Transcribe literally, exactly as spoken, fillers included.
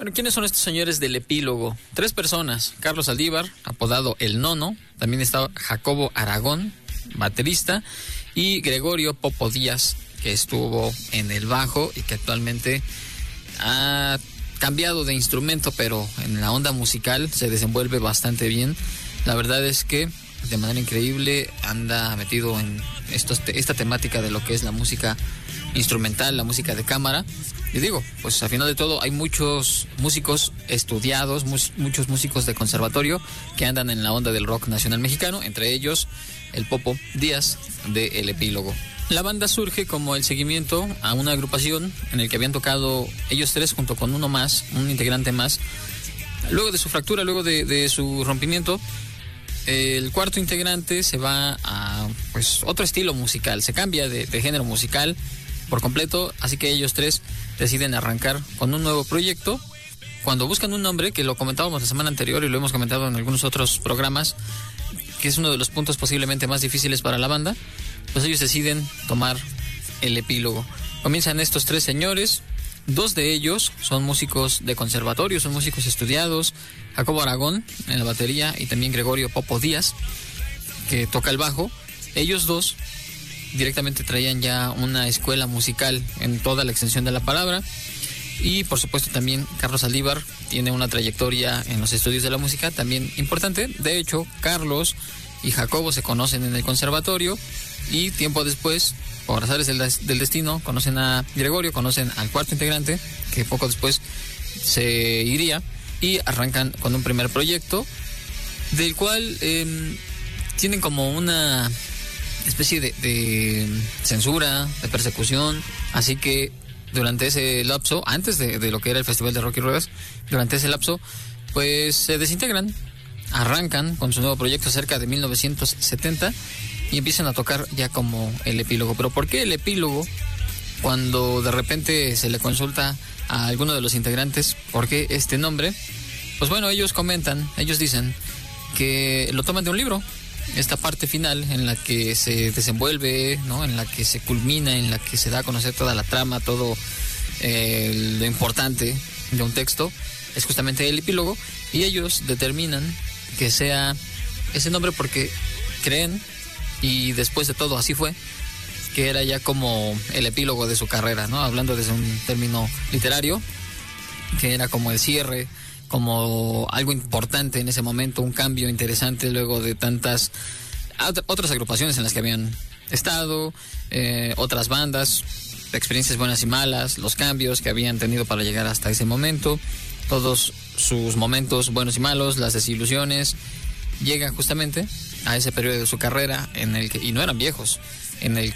Bueno, ¿quiénes son estos señores del Epílogo? Tres personas: Carlos Saldívar, apodado El Nono, también está Jacobo Aragón, baterista, y Gregorio Popo Díaz, que estuvo en el bajo y que actualmente ha cambiado de instrumento, pero en la onda musical se desenvuelve bastante bien. La verdad es que de manera increíble anda metido en estos, esta temática de lo que es la música instrumental, la música de cámara. Y digo, pues al final de todo hay muchos músicos estudiados, mus, muchos músicos de conservatorio que andan en la onda del rock nacional mexicano, entre ellos el Popo Díaz de El Epílogo. La banda surge como el seguimiento a una agrupación en el que habían tocado ellos tres junto con uno más, un integrante más. Luego de su fractura, luego de, de su rompimiento, el cuarto integrante se va a pues otro estilo musical, se cambia de, de género musical por completo, así que ellos tres deciden arrancar con un nuevo proyecto. Cuando buscan un nombre, que lo comentábamos la semana anterior y lo hemos comentado en algunos otros programas, que es uno de los puntos posiblemente más difíciles para la banda, pues ellos deciden tomar El Epílogo. Comienzan estos tres señores, dos de ellos son músicos de conservatorio, son músicos estudiados: Jacobo Aragón en la batería y también Gregorio Popo Díaz, que toca el bajo. Ellos dos directamente traían ya una escuela musical en toda la extensión de la palabra. Y por supuesto también Carlos Saldívar tiene una trayectoria en los estudios de la música también importante. De hecho, Carlos y Jacobo se conocen en el conservatorio y tiempo después, por azares del, del destino, conocen a Gregorio, conocen al cuarto integrante, que poco después se iría, y arrancan con un primer proyecto del cual eh, tienen como una especie de, de censura, de persecución. Así que durante ese lapso, antes de, de lo que era el Festival de Rock y Ruedas, durante ese lapso, pues se desintegran, arrancan con su nuevo proyecto cerca de mil novecientos setenta y empiezan a tocar ya como El Epílogo. Pero ¿por qué El Epílogo? Cuando de repente se le consulta a alguno de los integrantes por qué este nombre, pues bueno, ellos comentan, ellos dicen que lo toman de un libro. Esta parte final en la que se desenvuelve, ¿no?, en la que se culmina, en la que se da a conocer toda la trama, todo eh, lo importante de un texto, es justamente El Epílogo, y ellos determinan que sea ese nombre porque creen, y después de todo así fue, que era ya como el epílogo de su carrera, ¿no? Hablando desde un término literario, que era como el cierre, como algo importante en ese momento, un cambio interesante luego de tantas otras agrupaciones en las que habían estado, eh, otras bandas, experiencias buenas y malas, los cambios que habían tenido para llegar hasta ese momento, todos sus momentos buenos y malos, las desilusiones. Llegan justamente a ese periodo de su carrera en el que, y no eran viejos, en el